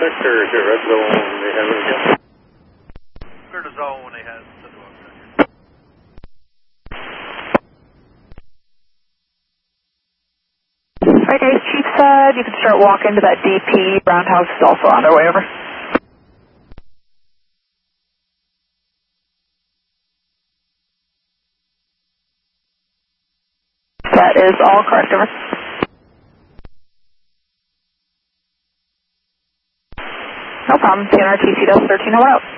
sector, is it red zone? They haven't yet. Clear to zone when they have the door. Right, guys, Chief said you can start walking to that DP. Roundhouse is also on their way over. That is all correct, over. No problem. CNRTC does 13 over out.